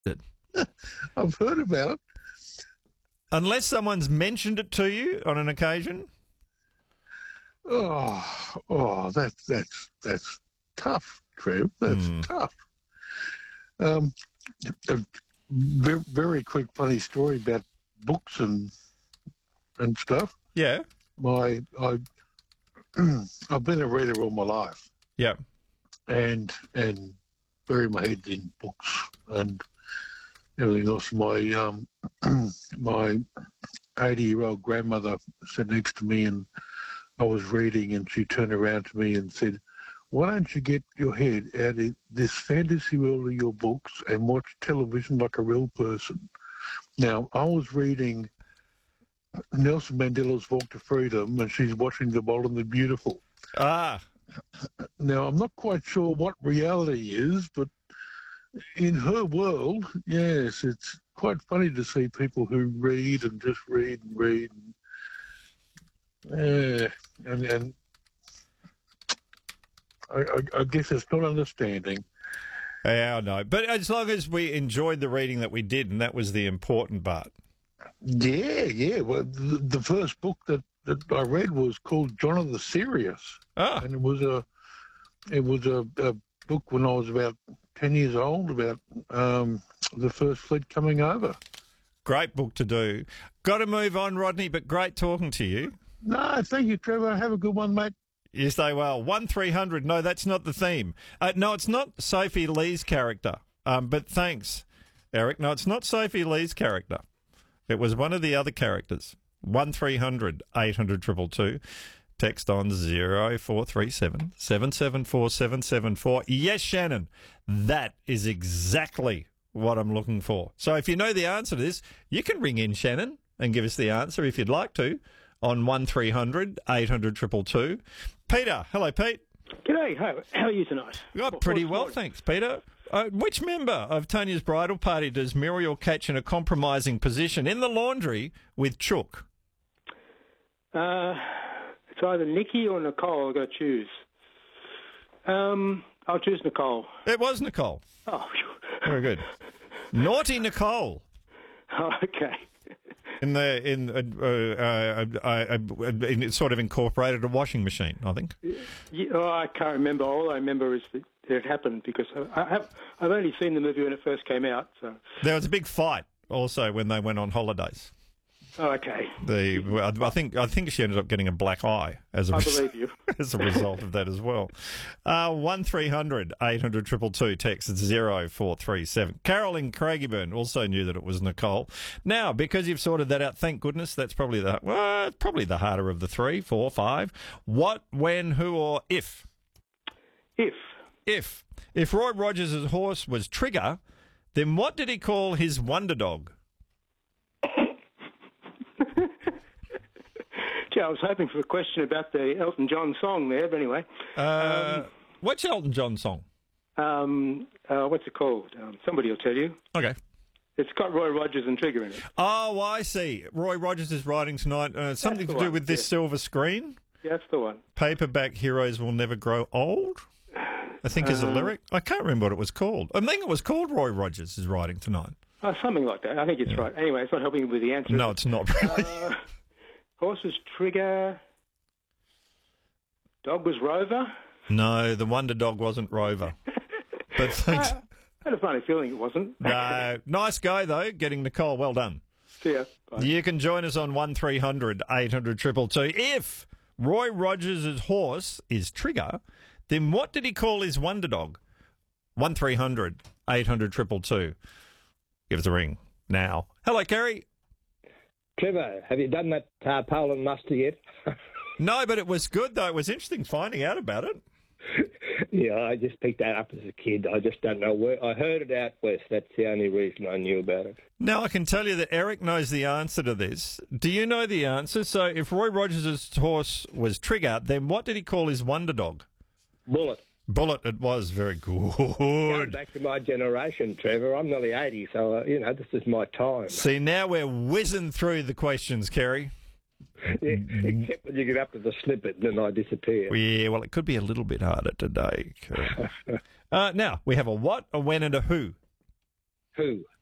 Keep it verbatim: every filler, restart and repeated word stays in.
It. I've heard about it. Unless someone's mentioned it to you on an occasion. Oh, oh, that's that's that's tough, Trev. That's Hmm. tough. Um, a very, very quick, funny story about books and and stuff. Yeah. My I I've been a reader all my life, Yeah. and and bury my head in books and everything else. My um my eighty year old grandmother sat next to me, and I was reading, and she turned around to me and said, "Why don't you get your head out of this fantasy world of your books and watch television like a real person?" Now, I was reading Nelson Mandela's Walk to Freedom, and she's watching The Bold and the Beautiful. Ah. Now, I'm not quite sure what reality is, but in her world, yes, it's quite funny to see people who read and just read and read. And, uh, and, and I, I, I guess it's not understanding. Yeah, I know. But as long as we enjoyed the reading that we did, and that was the important part. Yeah, yeah. Well, the, the first book that, that I read was called John of the Serious. Ah. And it was a it was a, a book when I was about ten years old about um, the first fleet coming over. Great book to do. Got to move on, Rodney, but great talking to you. No, thank you, Trevor. Have a good one, mate. You stay well. one three hundred. No, that's not the theme. Uh, no, it's not Sophie Lee's character. Um, but thanks, Eric. No, it's not Sophie Lee's character. It was one of the other characters. one three hundred eight hundred two two two. Text on zero four three seven seven seven four seven seven four. Yes, Shannon, that is exactly what I'm looking for. So if you know the answer to this, you can ring in, Shannon, and give us the answer if you'd like to on one three hundred eight hundred two two two. Peter, hello, Pete. G'day, how, how are you tonight? Oh, pretty well, thanks, Peter. Uh, which member of Tanya's bridal party does Muriel catch in a compromising position in the laundry with Chook? Uh, it's either Nikki or Nicole. I've got to choose. Um, I'll choose Nicole. It was Nicole. Oh, very good. Naughty Nicole. Oh, okay. In the in uh, uh, uh, uh, uh, in, sort of incorporated a washing machine, I think. Yeah, oh, I can't remember. All I remember is that it happened because I have I've only seen the movie when it first came out. So there was a big fight also when they went on holidays. Oh, okay. The I think I think she ended up getting a black eye as a I res- believe you. as a result of that as well. Uh, one three hundred eight hundred two two two. Text zero four three seven. Carol in Craigieburn also knew that it was Nicole. Now, because you've sorted that out, thank goodness. That's probably the well, it's probably the harder of the three, four, five. What, when, who, or if? If if if Roy Rogers' horse was Trigger, then what did he call his wonder dog? Gee, I was hoping for a question about the Elton John song there, but anyway. Uh, um, what's Elton John song? Um, uh, what's it called? Um, somebody will tell you. Okay. It's got Roy Rogers and Trigger in it. Oh, I see. Roy Rogers is writing tonight. Uh, something to do one, with this yeah. silver screen. Yeah, that's the one. Paperback heroes will never grow old, I think is a Uh, lyric. I can't remember what it was called. I think it was called Roy Rogers is writing tonight. Oh, something like that. I think it's Yeah. right. Anyway, it's not helping you with the answer. No, it's not really. Uh, horse was Trigger. Dog was Rover. No, the wonder dog wasn't Rover. But thanks. I had a funny feeling it wasn't. No, nice guy though, getting Nicole. Well done. See ya. Bye. You can join us on one three hundred eight hundred two two two. If Roy Rogers' horse is Trigger, then what did he call his wonder dog? one three hundred eight hundred two two two. Give us a ring now. Hello, Kerry. Trevor, have you done that uh, Poland muster yet? No, but it was good, though. It was interesting finding out about it. Yeah, I just picked that up as a kid. I just don't know where. I heard it out west. That's the only reason I knew about it. Now, I can tell you that Eric knows the answer to this. Do you know the answer? So, if Roy Rogers' horse was Trigger, then what did he call his wonder dog? Bullet. Bullet, it was. Very Going good. back to my generation, Trevor. I'm nearly eighty, so, uh, you know, this is my time. See, now we're whizzing through the questions, Kerry. Yeah, except when you get up to the snippet and then I disappear. Yeah, well, it could be a little bit harder today. uh, now, we have a what, a when, and a who. who?